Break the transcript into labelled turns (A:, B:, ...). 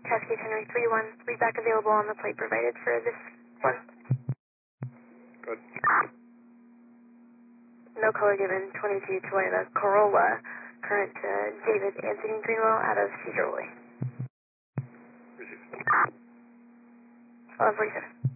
A: Cascade Henry 31, read back available on the plate provided for this one.
B: Good.
A: No color given, 22 Toyota Corolla, current David Anthony Greenwell out of Cedar Way.
B: Received.
A: 1147.